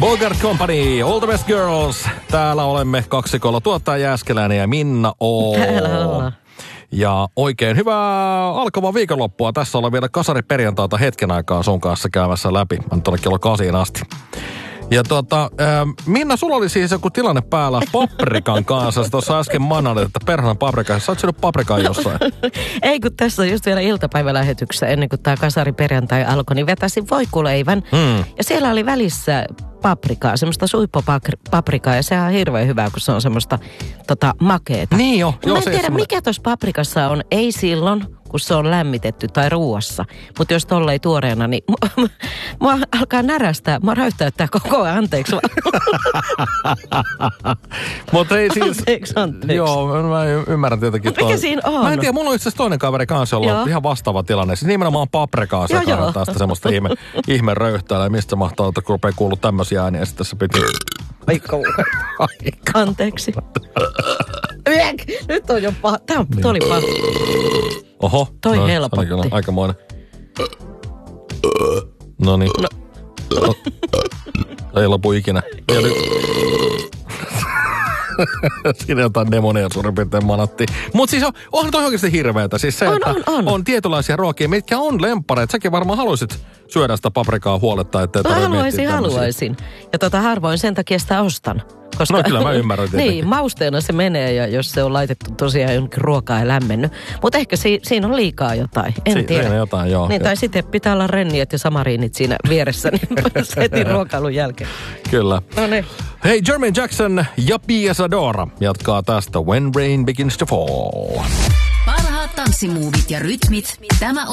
Bogart Company, All the Best Girls. Täällä olemme kaksikolla tuottaja Jääskeläinen ja Minna O. Täällä ollaan. Ja oikein hyvää alkavaa viikonloppua. Tässä ollaan vielä kasariperjantaita hetken aikaa sun kanssa käymässä läpi. Mä nyt olen kello 8 asti. Ja Minna, sulla oli siis joku tilanne päällä paprikan kanssa. Sä tuossa äsken mannalit, että perhana paprika. Sä oot syönyt paprikaa jossain. Ei, kun tässä on just vielä iltapäivälähetyksessä, ennen kuin tämä kasariperjantai alkoi, niin vetäsin voikuleivän. Ja siellä oli välissä paprikaa, semmoista suippopaprikaa. Ja sehän on hirveän hyvää, kun se on semmoista makeeta. Niin jo. Mä en tiedä, mikä tuossa paprikassa on. Ei silloin, kun se on lämmitetty tai ruuassa. Mutta jos tolla ei tuoreena, niin mua alkaa närästää. Mua räyttäyttää koko ajan. Anteeksi vaan. Mutta ei siis... Anteeksi. Joo, mä ymmärrän tietenkin. Mikä siinä on? Mä en tiedä, mulla on itse asiassa toinen kaveri kanssa, jolla on ihan vastaava tilanne. Siis nimenomaan paprikaa sekaan tästä semmoista ihme röyhtäällä. Mistä se mahtaa, että kun rupeaa kuulua tämmöisiä ääniä, ja sitten se piti... Anteeksi. Nyt on jo paha. Toi oli paha. Oho. Toi helpotti. Aikamoinen. Noniin. No. Ei lopu ikinä. Siinä jotain demonia suurin piirtein manattiin. Mutta siis onhan toi oikeasti hirveetä. Siis se, että on tietynlaisia ruokia, mitkä on lemppareita. Säkin varmaan haluaisit syödä sitä paprikaa huoletta, ettei haluaisin. Ja harvoin sen takia sitä ostan. Koska, no kyllä mä ymmärrän tietenkin. Niin, mausteena se menee, ja jos se on laitettu tosiaan jonkin ruokaa ja lämmennyt. Mutta ehkä siinä on liikaa jotain, en tiedä. Siinä jotain, joo. Niin, tai sitten pitää olla renniet ja samariinit siinä vieressä, niin heti ruokailun jälkeen. Kyllä. No niin. Hei, Jermaine Jackson ja Pia Zadora jatkaa tästä When Rain Begins to Fall. Parhaat tanssimuuvit ja rytmit. Tämä